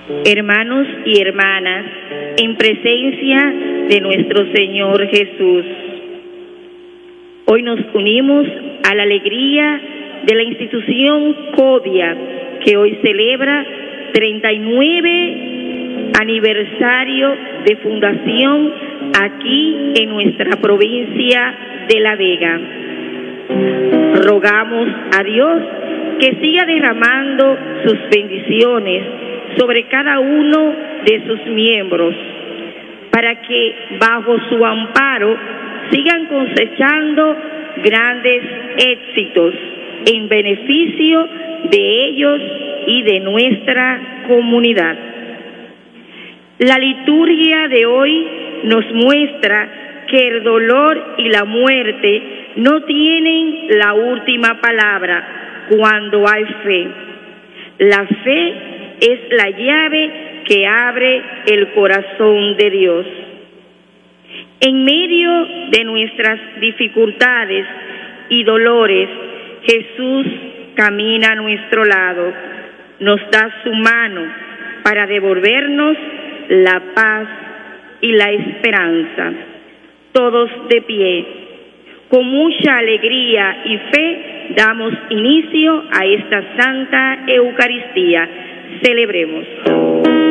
Hermanos y hermanas, en presencia de nuestro Señor Jesús, hoy nos unimos a la alegría de la institución CODIA, que hoy celebra 39 aniversario de fundación aquí en nuestra provincia de La Vega. Rogamos a Dios que siga derramando sus bendiciones sobre cada uno de sus miembros, para que bajo su amparo sigan cosechando grandes éxitos en beneficio de ellos y de nuestra comunidad. La liturgia de hoy nos muestra que el dolor y la muerte no tienen la última palabra cuando hay fe. La fe es la llave que abre el corazón de Dios. En medio de nuestras dificultades y dolores, Jesús camina a nuestro lado, nos da su mano para devolvernos la paz y la esperanza. Todos de pie, con mucha alegría y fe, damos inicio a esta Santa Eucaristía. Celebremos.